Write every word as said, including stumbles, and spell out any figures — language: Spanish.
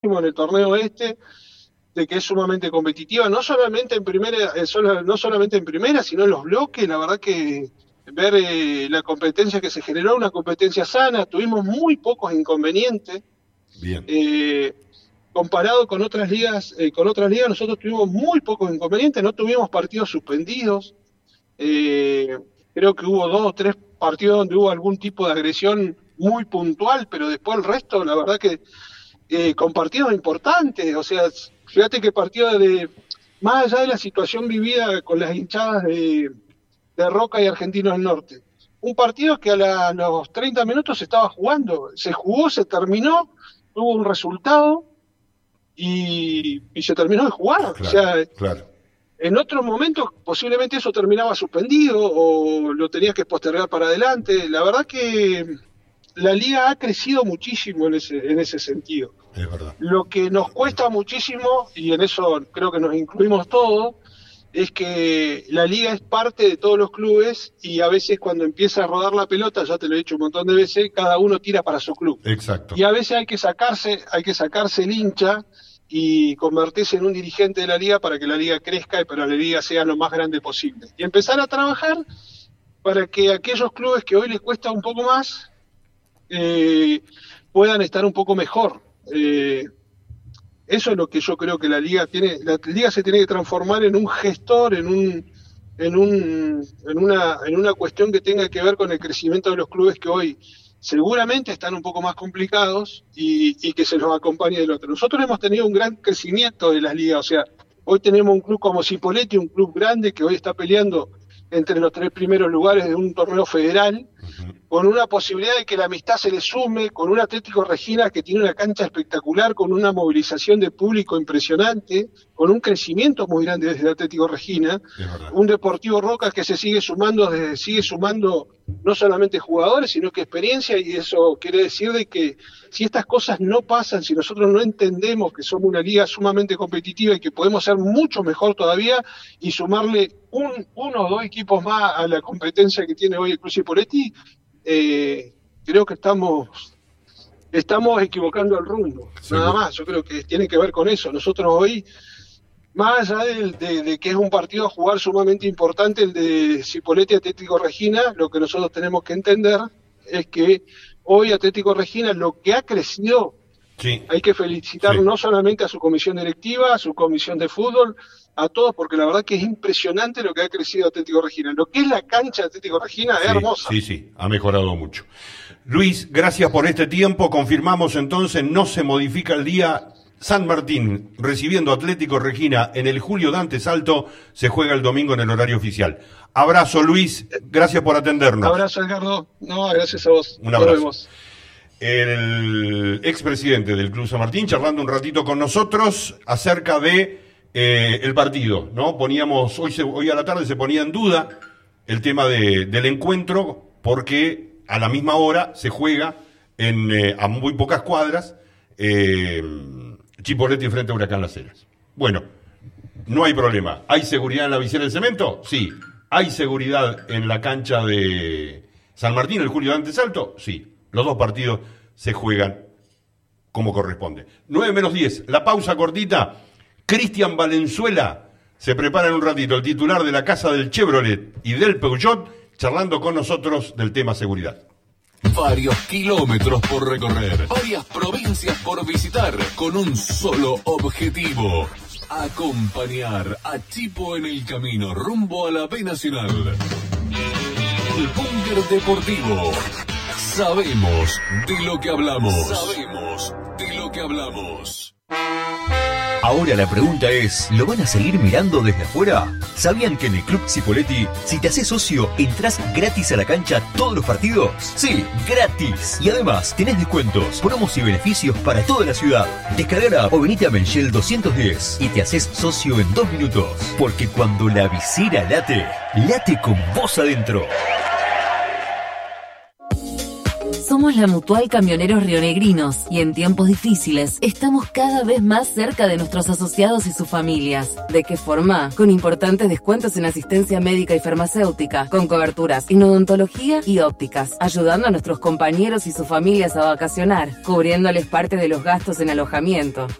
muchísimo en el torneo este, de que es sumamente competitiva, no solamente en primera, eh, solo, no solamente en primera, sino en los bloques. La verdad que ver eh, la competencia que se generó, una competencia sana, tuvimos muy pocos inconvenientes. Bien. Eh, comparado con otras ligas, eh, con otras ligas nosotros tuvimos muy pocos inconvenientes, no tuvimos partidos suspendidos. Eh, creo que hubo dos o tres partidos donde hubo algún tipo de agresión muy puntual, pero después el resto, la verdad que eh, con partidos importantes. O sea, fíjate que partido de, más allá de la situación vivida con las hinchadas de, de Roca y Argentinos del Norte, un partido que a, la, a los treinta minutos se estaba jugando, se jugó, se terminó, tuvo un resultado y, y se terminó de jugar. Claro, o sea, claro. En otros momentos posiblemente eso terminaba suspendido o lo tenías que postergar para adelante. La verdad que la liga ha crecido muchísimo en ese, en ese sentido. Es verdad. Lo que nos cuesta muchísimo, y en eso creo que nos incluimos todos, es que la liga es parte de todos los clubes y a veces cuando empieza a rodar la pelota, ya te lo he dicho un montón de veces, cada uno tira para su club. Exacto. Y a veces hay que sacarse, hay que sacarse el hincha y convertirse en un dirigente de la liga para que la liga crezca y para que la liga sea lo más grande posible. Y empezar a trabajar para que aquellos clubes que hoy les cuesta un poco más eh, puedan estar un poco mejor. Eh, eso es lo que yo creo que la liga tiene. La liga se tiene que transformar en un gestor, en un, en un, en una, en una cuestión que tenga que ver con el crecimiento de los clubes que hoy seguramente están un poco más complicados y, y que se los acompañe del otro. Nosotros hemos tenido un gran crecimiento de las ligas, o sea, hoy tenemos un club como Cipolletti, un club grande que hoy está peleando entre los tres primeros lugares de un torneo federal, uh-huh. con una posibilidad de que la amistad se le sume, con un Atlético Regina que tiene una cancha espectacular, con una movilización de público impresionante, con un crecimiento muy grande desde el Atlético Regina, un Deportivo Roca que se sigue sumando, desde, sigue sumando no solamente jugadores, sino que experiencia, y eso quiere decir de que si estas cosas no pasan, si nosotros no entendemos que somos una liga sumamente competitiva y que podemos ser mucho mejor todavía y sumarle un, uno o dos equipos más a la competencia que tiene hoy el Club Cipolletti, eh, creo que estamos estamos equivocando el rumbo, sí, nada más. Yo creo que tiene que ver con eso. Nosotros hoy, más allá de, de, de que es un partido a jugar sumamente importante, el de Cipolletti Atlético Regina, lo que nosotros tenemos que entender es que hoy Atlético Regina, lo que ha crecido, sí. hay que felicitar sí. no solamente a su comisión directiva, a su comisión de fútbol, a todos, porque la verdad que es impresionante lo que ha crecido Atlético Regina. Lo que es la cancha de Atlético Regina sí, es hermosa. Sí, sí, ha mejorado mucho. Luis, gracias por este tiempo. Confirmamos entonces, no se modifica el día. San Martín recibiendo Atlético Regina en el Julio Dante Salto, se juega el domingo en el horario oficial. Abrazo, Luis, gracias por atendernos. Abrazo, Edgardo. No, gracias a vos. Un abrazo. Nos vemos. El expresidente del Club San Martín charlando un ratito con nosotros acerca de eh, el partido, ¿no? Poníamos, hoy, se, hoy a la tarde se ponía en duda el tema de, del encuentro, porque a la misma hora se juega en, eh, a muy pocas cuadras, eh, Cipolletti frente a Huracán Las Heras. Bueno, no hay problema. ¿Hay seguridad en la visera del cemento? Sí. ¿Hay seguridad en la cancha de San Martín, el Julio Dante Salto? Sí. Los dos partidos se juegan como corresponde. nueve menos diez, la pausa cortita. Cristian Valenzuela se prepara en un ratito, el titular de la Casa del Chevrolet y del Peugeot, charlando con nosotros del tema seguridad. Varios kilómetros por recorrer, varias provincias por visitar, con un solo objetivo: acompañar a Chipo en el camino rumbo a la B Nacional. El Búnker Deportivo. Sabemos de lo que hablamos. Sabemos de lo que hablamos. Ahora la pregunta es, ¿lo van a seguir mirando desde afuera? ¿Sabían que en el Club Cipolletti, si te haces socio, entras gratis a la cancha todos los partidos? Sí, gratis. Y además, tenés descuentos, promos y beneficios para toda la ciudad. Descarga o venite a Menchel doscientos diez y te haces socio en dos minutos. Porque cuando la visera late, late con vos adentro. Somos la Mutual Camioneros Rionegrinos y en tiempos difíciles estamos cada vez más cerca de nuestros asociados y sus familias. ¿De qué forma? Con importantes descuentos en asistencia médica y farmacéutica, con coberturas en odontología y ópticas, ayudando a nuestros compañeros y sus familias a vacacionar, cubriéndoles parte de los gastos en alojamiento.